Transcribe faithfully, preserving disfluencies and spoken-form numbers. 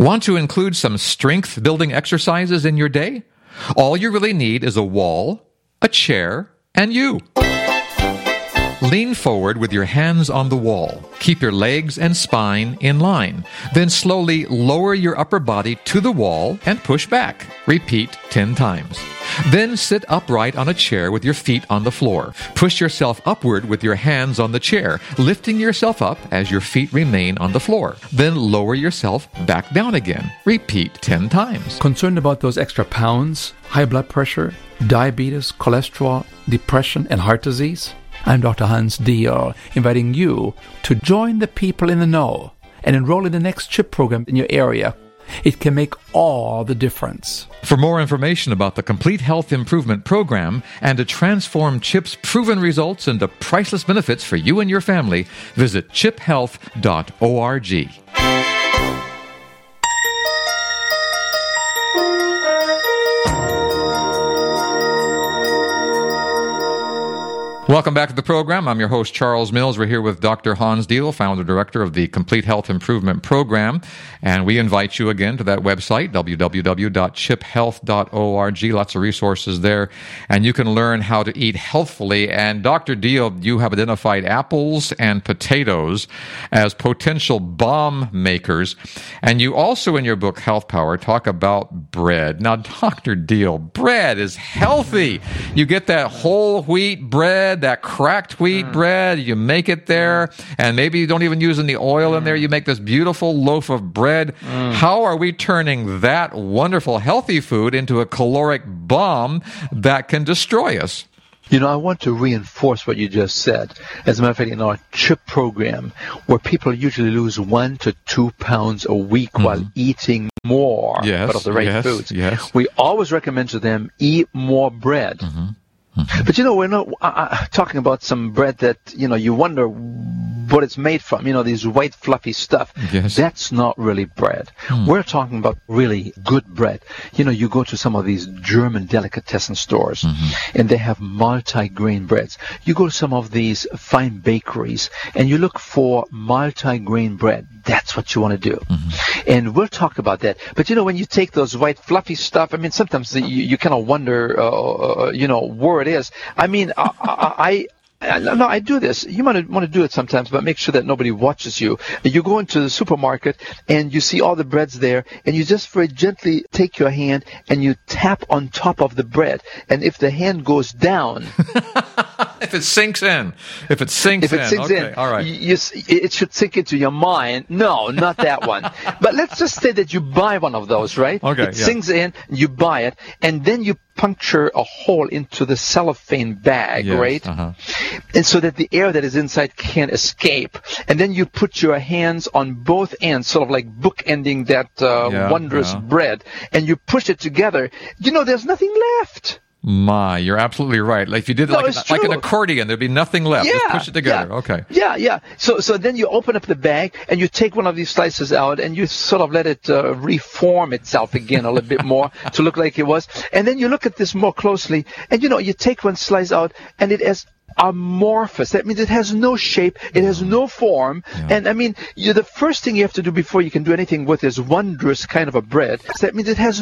Want to include some strength-building exercises in your day? All you really need is a wall, a chair, and you. Lean forward with your hands on the wall. Keep your legs and spine in line. Then slowly lower your upper body to the wall and push back. Repeat ten times. Then sit upright on a chair with your feet on the floor. Push yourself upward with your hands on the chair, lifting yourself up as your feet remain on the floor. Then lower yourself back down again. Repeat ten times. Concerned about those extra pounds, high blood pressure, diabetes, cholesterol, depression, and heart disease? I'm Doctor Hans Diehl, inviting you to join the people in the know and enroll in the next CHIP program in your area. It can make all the difference. For more information about the Complete Health Improvement Program and to transform CHIP's proven results into priceless benefits for you and your family, visit chip health dot org. Welcome back to the program. I'm your host, Charles Mills. We're here with Doctor Hans Diehl, founder director of the Complete Health Improvement Program. And we invite you again to that website, w w w dot chip health dot org. Lots of resources there. And you can learn how to eat healthfully. And Doctor Diehl, you have identified apples and potatoes as potential bomb makers. And you also, in your book, Health Power, talk about bread. Now, Doctor Diehl, bread is healthy. You get that whole wheat bread, that cracked wheat mm. bread, you make it there, and maybe you don't even use any oil mm. in there. You make this beautiful loaf of bread. Mm. How are we turning that wonderful, healthy food into a caloric bomb that can destroy us? You know, I want to reinforce what you just said. As a matter of fact, in our CHIP program, where people usually lose one to two pounds a week mm. while eating more yes, but of the right yes, foods, yes. we always recommend to them, eat more bread. Mm-hmm. Mm-hmm. But, you know, we're not uh, talking about some bread that, you know, you wonder what it's made from, you know, these white fluffy stuff. Yes. That's not really bread. Mm. We're talking about really good bread. You know, you go to some of these German delicatessen stores, mm-hmm. and they have multi-grain breads. You go to some of these fine bakeries, and you look for multi-grain bread. That's what you want to do. Mm-hmm. And we'll talk about that. But, you know, when you take those white fluffy stuff, I mean, sometimes you, you kind of wonder, uh, you know, where it is. I mean, I... I I, no, I do this. You might want to do it sometimes, but make sure that nobody watches you. You go into the supermarket and you see all the breads there, and you just very gently take your hand and you tap on top of the bread. And if the hand goes down, if it sinks in, if it sinks if it in, sinks okay, in, all right, you, it should sink into your mind. No, not that one. But let's just say that you buy one of those, right? Okay, it yeah. sinks in, you buy it, and then you puncture a hole into the cellophane bag, yes, right? Uh-huh. And so that the air that is inside can't escape. And then you put your hands on both ends, sort of like bookending that uh, yeah, wondrous yeah. bread, and you push it together. You know, there's nothing left. My, you're absolutely right. Like if you did it No, like, it's like an true. accordion, there'd be nothing left. Yeah, Just push it together. yeah. Okay. Yeah, yeah. So so then you open up the bag and you take one of these slices out and you sort of let it uh, reform itself again a little bit more to look like it was. And then you look at this more closely and, you know, you take one slice out and it is amorphous. That means it has no shape, it has no form, yeah. and I mean, you, the first thing you have to do before you can do anything with this wondrous kind of a bread, that means it has